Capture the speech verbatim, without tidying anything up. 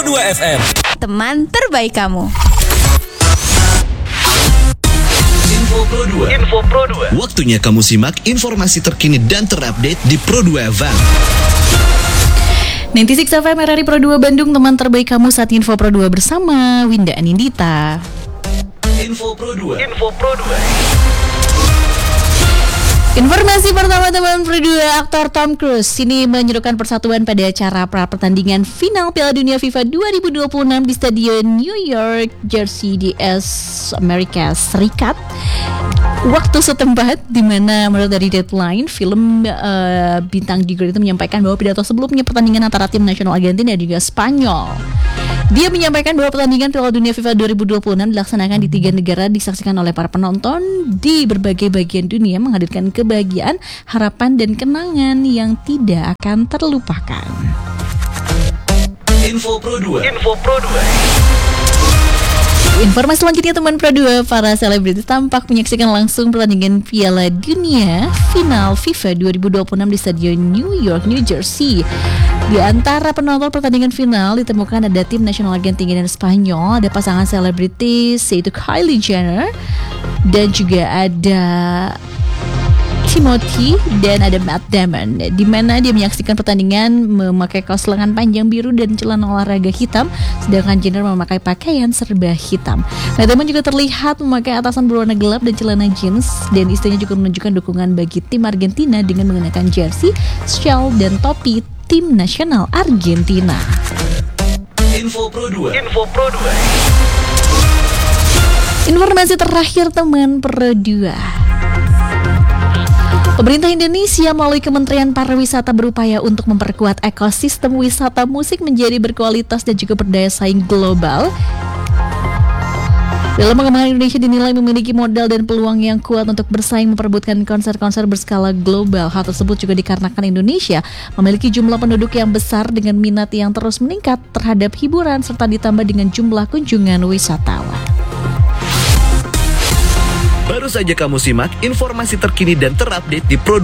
dua F M, teman terbaik kamu. Info Pro dua. Info Pro dua. Waktunya kamu simak informasi terkini dan terupdate di Pro dua F M. sembilan puluh enam F M R R I Pro dua Bandung, teman terbaik kamu saat Info Pro dua bersama Winda Anindita. Info Pro dua. Info Pro dua. Informasi pertama teman Pro dua, aktor Tom Cruise ini menyerukan persatuan pada acara pra pertandingan final Piala Dunia FIFA dua ribu dua puluh enam di Stadion New York, Jersey di Amerika Serikat. Waktu setempat, di mana menurut dari Deadline, film uh, bintang juga itu menyampaikan bahwa pidato sebelumnya pertandingan antara tim nasional Argentina dan juga Spanyol. Dia menyampaikan bahwa pertandingan Piala Dunia FIFA dua ribu dua puluh enam dilaksanakan di tiga negara, disaksikan oleh para penonton di berbagai bagian dunia, menghadirkan kebahagiaan, harapan, dan kenangan yang tidak akan terlupakan. Info Pro dua. Info Pro dua. Informasi selanjutnya teman Pro dua, para selebritis tampak menyaksikan langsung pertandingan Piala Dunia final FIFA dua ribu dua puluh enam di Stadion New York, New Jersey. Di antara penonton pertandingan final ditemukan ada tim nasional Argentina dan Spanyol, ada pasangan selebritis yaitu Kylie Jenner, dan juga ada Timothy dan ada Matt Damon, di mana dia menyaksikan pertandingan memakai kaos lengan panjang biru dan celana olahraga hitam, sedangkan Jenner memakai pakaian serba hitam. Matt Damon juga terlihat memakai atasan berwarna gelap dan celana jeans, dan istrinya juga menunjukkan dukungan bagi tim Argentina dengan mengenakan jersey, shawl, dan topi tim nasional Argentina. Info Pro dua. Info Pro dua. Informasi terakhir teman Pro dua. Pemerintah Indonesia melalui Kementerian Pariwisata berupaya untuk memperkuat ekosistem wisata musik menjadi berkualitas dan juga berdaya saing global. Dalam mengembangkan Indonesia dinilai memiliki modal dan peluang yang kuat untuk bersaing memperebutkan konser-konser berskala global. Hal tersebut juga dikarenakan Indonesia memiliki jumlah penduduk yang besar dengan minat yang terus meningkat terhadap hiburan serta ditambah dengan jumlah kunjungan wisatawan. Baru saja kamu simak informasi terkini dan terupdate di Pro